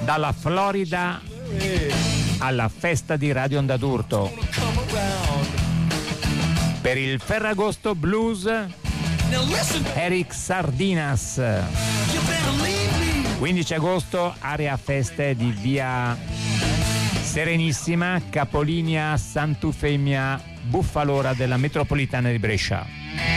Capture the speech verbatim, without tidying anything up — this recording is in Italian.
dalla Florida alla festa di Radio Onda d'Urto. Per il Ferragosto Blues, Eric Sardinas. quindici agosto, area feste di via Serenissima, capolinea Sant'Eufemia Buffalora della metropolitana di Brescia.